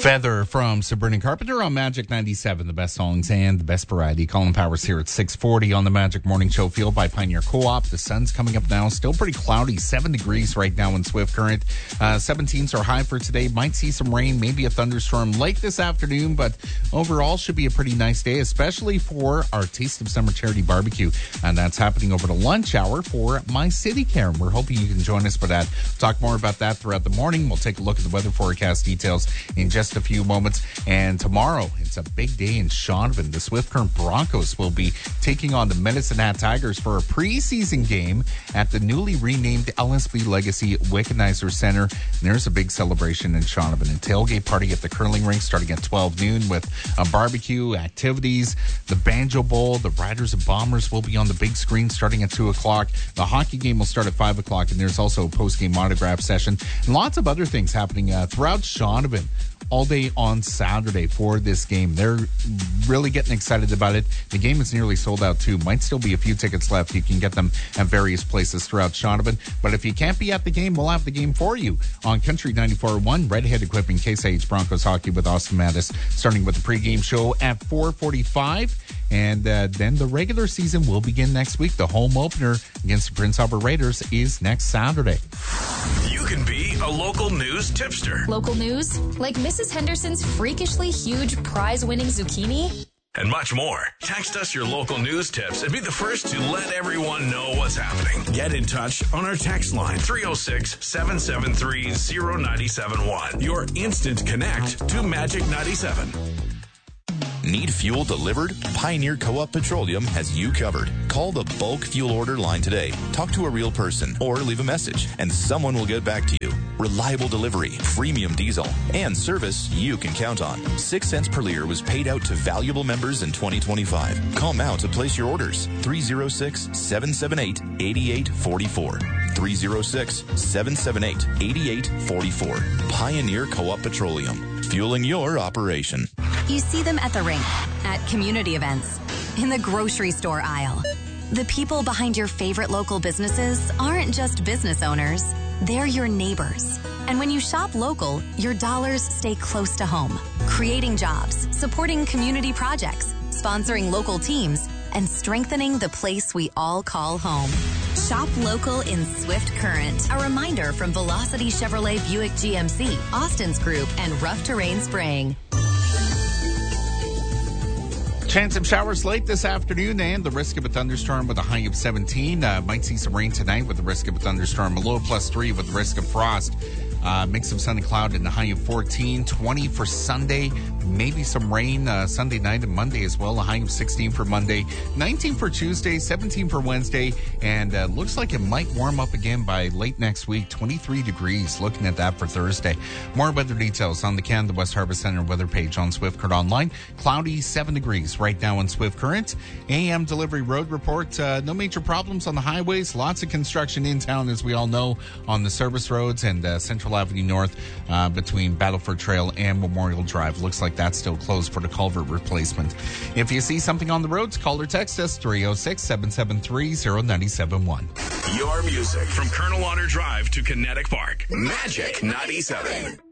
Feather from Sabrina Carpenter on Magic 97, the best songs and the best variety. Colin Powers here at 6:40 on the Magic Morning Show, fueled by Pioneer Co-op. The sun's coming up now. Still pretty cloudy, 7 degrees right now in Swift Current. 17s are high for today. Might see some rain, maybe a thunderstorm late this afternoon, but overall should be a pretty nice day, especially for our Taste of Summer Charity Barbecue. And that's happening over the lunch hour for My City Care. We're hoping you can join us for that. Talk more about that throughout the morning. We'll take a look at the weather forecast details in just a few moments. And tomorrow, it's a big day in Shaunavon. The Swift Current Broncos will be taking on the Medicine Hat Tigers for a preseason game at the newly renamed LSB Legacy Wickenheiser Center. And there's a big celebration in Shaunavon. A tailgate party at the curling rink starting at 12 noon with a barbecue, activities, the Banjo Bowl. The Riders and Bombers will be on the big screen starting at 2 o'clock. The hockey game will start at 5 o'clock, and there's also a post-game autograph session. And lots of other things happening throughout Shaunavon all day on Saturday for this game. They're really getting excited about it. The game is nearly sold out too. Might still be a few tickets left. You can get them at various places throughout Shaunavon. But if you can't be at the game, we'll have the game for you on Country 94.1. Redhead equipping Case IH Broncos hockey with Austin Mattis, starting with the pregame show at 4:45. And then the regular season will begin next week. The home opener against the Prince Albert Raiders is next Saturday. You can be a local news tipster. Local news? Like Mrs. Henderson's freakishly huge prize-winning zucchini? And much more. Text us your local news tips and be the first to let everyone know what's happening. Get in touch on our text line, 306-773-0971. Your instant connect to Magic 97. Need fuel delivered? Pioneer Co-op Petroleum has you covered. Call the bulk fuel order line today. Talk to a real person or leave a message, and someone will get back to you. Reliable delivery, freemium diesel, and service you can count on. 6 cents per liter was paid out to valuable members in 2025. Call now to place your orders. 306-778-8844. 306-778-8844. Pioneer Co-op Petroleum. Fueling your operation. You see them at the rink, at community events, in the grocery store aisle. The people behind your favorite local businesses aren't just business owners, they're your neighbors. And when you shop local, your dollars stay close to home, creating jobs, supporting community projects, sponsoring local teams, and strengthening the place we all call home. Shop local in Swift Current. A reminder from Velocity Chevrolet Buick GMC, Austin's Group, and Rough Terrain Spraying. Chance of showers late this afternoon and the risk of a thunderstorm with a high of 17. Might see some rain tonight with the risk of a thunderstorm. A low of +3 with the risk of frost. Mix of sun and cloud and a high of 14. 20 for Sunday. Maybe some rain Sunday night and Monday as well. A high of 16 for Monday. 19 for Tuesday. 17 for Wednesday. And looks like it might warm up again by late next week. 23 degrees. Looking at that for Thursday. More weather details on the Canada West Harvest Center weather page on Swift Current Online. Cloudy, 7 degrees right now in Swift Current. AM delivery road report. No major problems on the highways. Lots of construction in town, as we all know, on the service roads and Central Avenue North between Battleford Trail and Memorial Drive. Looks like that's still closed for the culvert replacement. If you see something on the roads, call or text us 306-773-0971. Your music from Colonel Otter Drive to Kinetic Park. Magic 97.